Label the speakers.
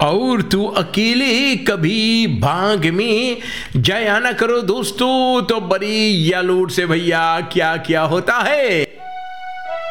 Speaker 1: और तू अकेले कभी भांग में जाया ना करो दोस्तों, तो बड़ी या लूट से भैया क्या क्या होता है।